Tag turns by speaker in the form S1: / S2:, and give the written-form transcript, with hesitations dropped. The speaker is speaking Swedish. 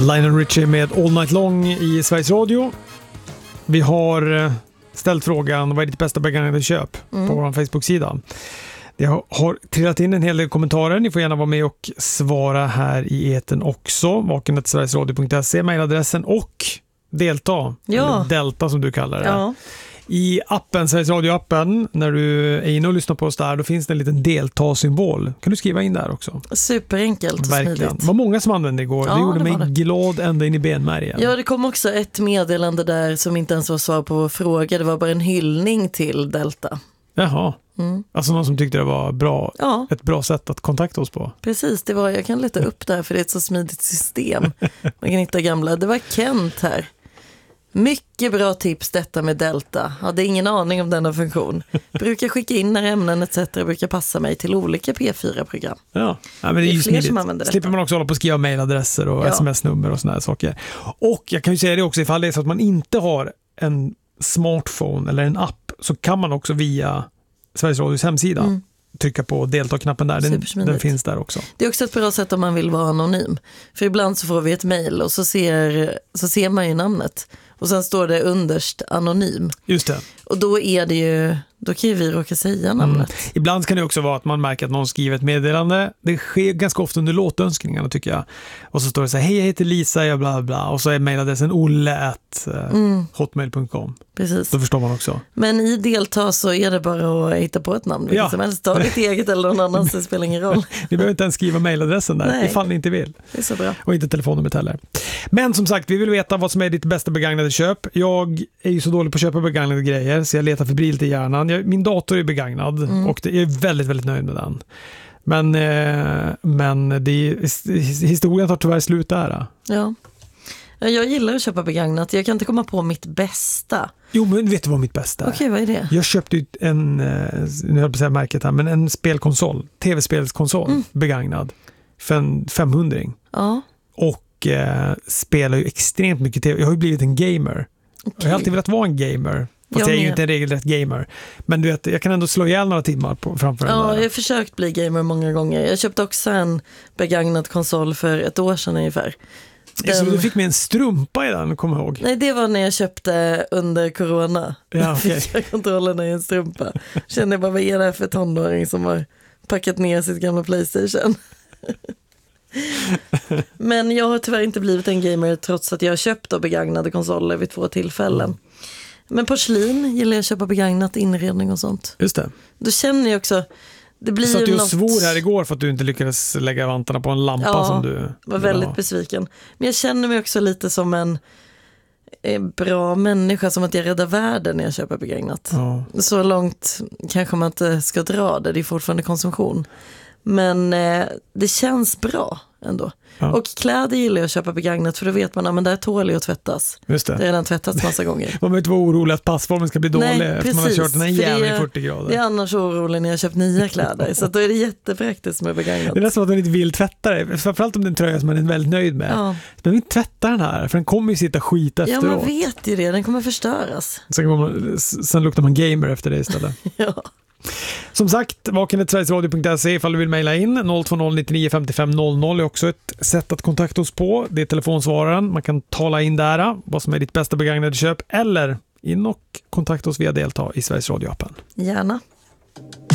S1: Lionel Richie med All Night Long i Sveriges Radio. Vi har ställt frågan, vad är ditt bästa begagnade köp på vår Facebook-sida. Det har trillat in en hel del kommentarer. Ni får gärna vara med och svara här i etern också. vaken@sverigesradio.se, mejladressen, och delta. Eller Delta som du kallar det. Ja. I appen, Sveriges Radio-appen, när du är inne och lyssnar på oss där, då finns det en liten delta-symbol. Kan du skriva in där också?
S2: Superenkelt och smidigt.
S1: Det var många som använde igår. Det gjorde mig glad ända in i benmärgen.
S2: Ja, det kom också ett meddelande där som inte ens var svar på vår fråga. Det var bara en hyllning till Delta.
S1: Jaha. Alltså någon som tyckte det var bra, ett bra sätt att kontakta oss på.
S2: Precis, jag kan leta upp det här för det är ett så smidigt system. Man kan hitta gamla. Det var Kent här. Mycket bra tips detta med Delta. Hade ingen aning om denna funktion. Brukar skicka in när ämnen etc. brukar passa mig till olika P4-program.
S1: Ja, men det är ju smidigt. Slipper man också hålla på att skriva mejladresser och sms-nummer och såna här saker. Och jag kan ju säga det också, ifall det är så att man inte har en smartphone eller en app, så kan man också via Sveriges Radios hemsida trycka på delta-knappen där. Den finns där också. Det är också ett bra sätt om man vill vara anonym. För ibland så får vi ett mejl och så ser man ju namnet. Och sen står det underst anonym. Just det. Och då kan ju vi råka säga namnet. Ibland kan det också vara att man märker att någon skriver ett meddelande. Det sker ganska ofta under låtönskningarna, tycker jag. Och så står det så här: hej, jag heter Lisa, jag bla bla. Och så är mejladressen olle@hotmail.com.
S2: Precis.
S1: Då förstår man också.
S2: Men i delta så är det bara att hitta på ett namn. Vilket som helst, ta ditt eget eller någon annan, så det spelar ingen roll.
S1: Ni behöver inte ens skriva mejladressen där, ifall ni inte vill.
S2: Det är så bra.
S1: Och inte telefonnumret heller. Men som sagt, vi vill veta vad som är ditt bästa begagnade köp. Jag är ju så dålig på att köpa begagnade grejer, så jag letar febrilt i hjärnan. Min dator är begagnad och jag är väldigt, väldigt nöjd med den. Men historien tar tyvärr slut där.
S2: Ja. Jag gillar att köpa begagnat. Jag kan inte komma på mitt bästa.
S1: Jo, men vet du vad mitt bästa är?
S2: Okej, vad är det?
S1: Jag köpte ju nu höll på att säga märket här, men en spelkonsol, tv-spelskonsol, begagnad för en 500. Ja. Och spelar ju extremt mycket tv. Jag har ju blivit en gamer. Okay. Jag har alltid velat vara en gamer. Fast jag är ju inte en regelrätt gamer. Men du vet, jag kan ändå slå ihjäl några timmar framför den där.
S2: Ja, jag har försökt bli gamer många gånger. Jag köpte också en begagnad konsol för ett år sedan ungefär.
S1: Så du fick med en strumpa i den, kom ihåg?
S2: Nej, det var när jag köpte under corona.
S1: Ja, okay.
S2: Fick jag kontrollerna i en strumpa. Kände jag bara, vad är det här för tonåring som har packat ner sitt gamla PlayStation? Men jag har tyvärr inte blivit en gamer trots att jag har köpt och begagnade konsoler vid 2 tillfällen. Men porslin gillar jag att köpa begagnat, inredning och sånt.
S1: Just det.
S2: Då känner jag också, det blir
S1: så att
S2: ju
S1: du
S2: något...
S1: svor här igår för att du inte lyckades lägga vantarna på en lampa som du...
S2: var väldigt besviken. Men jag känner mig också lite som en bra människa, som att jag räddar världen när jag köper begagnat. Ja. Så långt kanske man inte ska dra det är fortfarande konsumtion. Men det känns bra ändå. Ja. Och kläder gillar jag att köpa begagnat, för då vet man att det är tålig att tvättas. Just det. Det har redan tvättats massa gånger.
S1: Man behöver inte vara orolig att passformen ska bli dålig efter man har kört den här jäveln i 40 grader.
S2: Det är annars orolig när jag köpt nya kläder. Så då är det jättepraktiskt med begagnat.
S1: Det är nästan som att man inte vill tvätta det. Framförallt om det är en tröja som man är väldigt nöjd med. Ja. Men vi inte tvätta den här, för den kommer ju sitta skit efteråt.
S2: Ja, man vet ju det. Den kommer förstöras.
S1: Sen luktar man gamer efter det istället.
S2: Ja.
S1: Som sagt, vaken@sverigesradio.se ifall du vill mejla in. 020 99 55 00 är också ett sätt att kontakta oss på. Det är telefonsvararen. Man kan tala in där vad som är ditt bästa begagnade köp, eller in och kontakta oss via delta i Sveriges Radio-appen.
S2: Gärna.